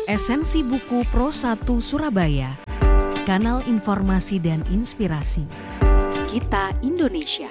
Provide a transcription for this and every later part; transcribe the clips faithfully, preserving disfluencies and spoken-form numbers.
Esensi Buku Pro satu Surabaya, kanal informasi dan inspirasi. Kita Indonesia.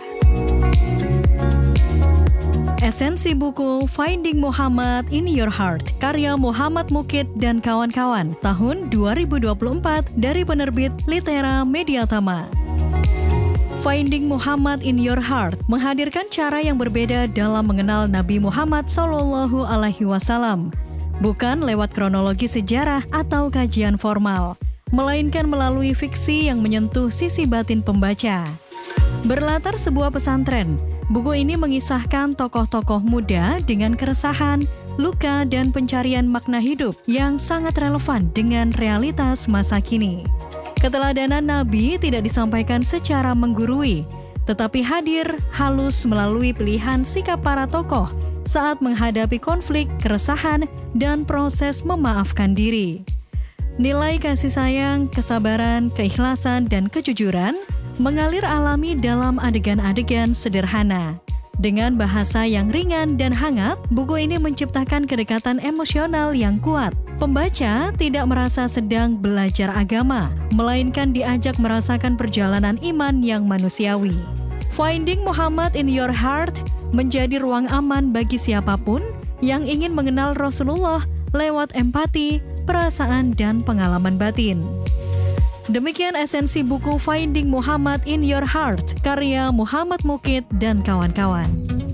Esensi buku Finding Muhammad in Your Heart, karya Muhammad Mukid dan kawan-kawan, tahun dua ribu dua puluh empat dari penerbit Litera Mediatama. Finding Muhammad in Your Heart menghadirkan cara yang berbeda dalam mengenal Nabi Muhammad Shallallahu Alaihi Wasallam, bukan lewat kronologi sejarah atau kajian formal, melainkan melalui fiksi yang menyentuh sisi batin pembaca. Berlatar sebuah pesantren, buku ini mengisahkan tokoh-tokoh muda dengan keresahan, luka, dan pencarian makna hidup yang sangat relevan dengan realitas masa kini. Keteladanan Nabi tidak disampaikan secara menggurui, tetapi hadir halus melalui pilihan sikap para tokoh saat menghadapi konflik, keresahan, dan proses memaafkan diri. Nilai kasih sayang, kesabaran, keikhlasan, dan kejujuran mengalir alami dalam adegan-adegan sederhana. Dengan bahasa yang ringan dan hangat, buku ini menciptakan kedekatan emosional yang kuat. Pembaca tidak merasa sedang belajar agama, melainkan diajak merasakan perjalanan iman yang manusiawi. Finding Muhammad in Your Heart menjadi ruang aman bagi siapapun yang ingin mengenal Rasulullah lewat empati, perasaan, dan pengalaman batin. Demikian esensi buku Finding Muhammad in Your Heart, karya Muhammad Mukid dan kawan-kawan.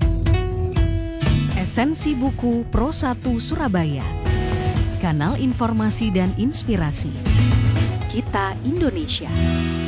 Esensi Buku Pro satu Surabaya, kanal informasi dan inspirasi. Kita Indonesia.